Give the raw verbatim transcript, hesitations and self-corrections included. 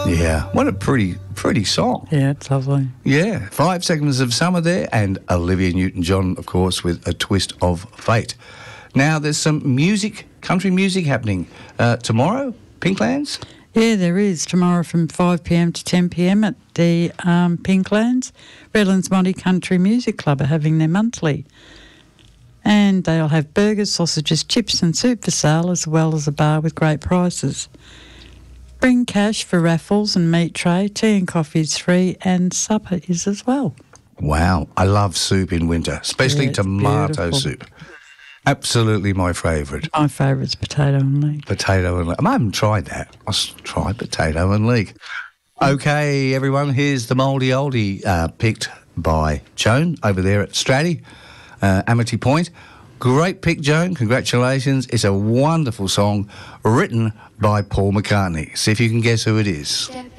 Yeah, what a pretty, pretty song. Yeah, it's lovely. Yeah, Five Seconds of Summer there, and Olivia Newton-John, of course, with A Twist of Fate. Now, there's some music, country music happening uh, tomorrow, Pinklands? Yeah, there is. Tomorrow from five p m to ten p m at the um, Pinklands. Redlands Monty Country Music Club are having their monthly. And they'll have burgers, sausages, chips and soup for sale, as well as a bar with great prices. Bring cash for raffles and meat tray. Tea and coffee is free, and supper is as well. Wow, I love soup in winter, especially Yeah, it's tomato beautiful. soup. Absolutely my favourite. My favourite's potato and leek. Potato and leek. I haven't tried that. I s- tried potato and leek. Okay, everyone, here's the Mouldy Oldie uh, picked by Joan over there at Stratty, uh, Amity Point. Great pick, Joan. Congratulations. It's a wonderful song written by Paul McCartney. See if you can guess who it is.